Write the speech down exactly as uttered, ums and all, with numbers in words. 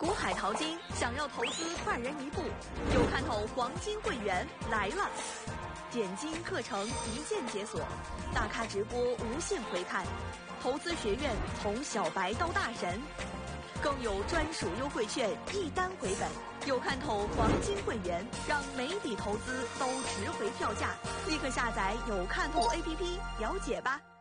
股海淘金，想要投资快人一步，有看头黄金会员来了！点金课程一键解锁，大咖直播无限回看，投资学院从小白到大神，更有专属优惠券一单回本。有看头黄金会员，让每笔投资都值回票价！立刻下载有看头 A P P 了解吧。